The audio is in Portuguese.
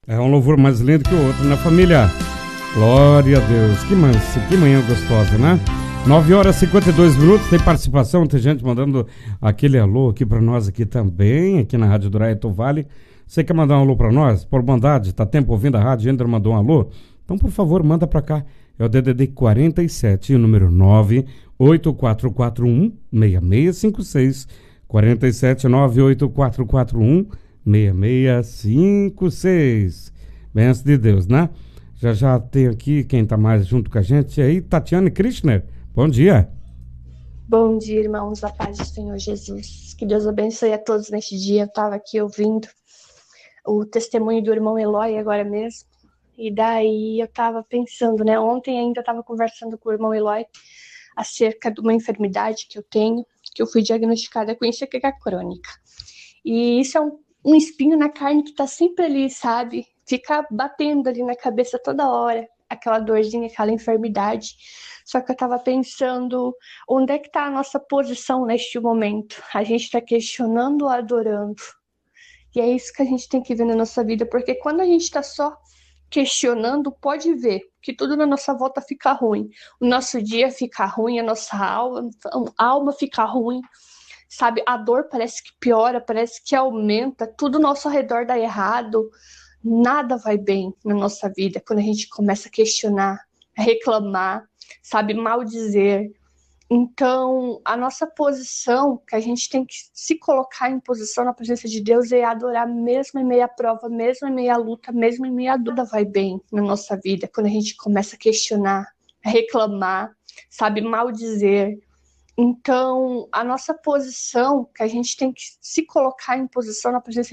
É um louvor mais lindo que o outro, né, família? Glória a Deus. Que manhã gostosa, né? 9h52. Tem participação, tem gente mandando aquele alô aqui pra nós aqui também, aqui na Rádio Duraito Vale. Você quer mandar um alô pra nós? Por bondade, tá tempo ouvindo a rádio, ainda mandou um alô? Então, por favor, manda pra cá. É o DDD 47, o número 98441-6656. 47 98441-6656. Benção de Deus, né? Já tem aqui quem tá mais junto com a gente. E aí, Tatiane Kirchner, bom dia. Bom dia, irmãos, da paz do Senhor Jesus. Que Deus abençoe a todos neste dia. Eu estava aqui ouvindo o testemunho do irmão Eloy agora mesmo. E daí eu estava pensando, né? Ontem ainda eu estava conversando com o irmão Eloy acerca de uma enfermidade que eu tenho, que eu fui diagnosticada com enxaqueca crônica. E isso é um espinho na carne que está sempre ali, sabe? Fica batendo ali na cabeça toda hora, aquela dorzinha, aquela enfermidade. Só que eu estava pensando, onde é que está a nossa posição neste momento? A gente está questionando ou adorando? E é isso que a gente tem que ver na nossa vida, porque quando a gente está só questionando, pode ver que tudo na nossa volta fica ruim. O nosso dia fica ruim, a nossa alma fica ruim, sabe? A dor parece que piora, parece que aumenta, tudo ao nosso redor dá errado, nada vai bem na nossa vida quando a gente começa a questionar, a reclamar, sabe? Maldizer. Então, a nossa posição, que a gente tem que se colocar em posição na presença de Deus é adorar mesmo em meio à prova, mesmo em meio à luta, mesmo em meio à dúvida vai bem na nossa vida, quando a gente começa a questionar, a reclamar, sabe, maldizer. Então, a nossa posição, que a gente tem que se colocar em posição na presença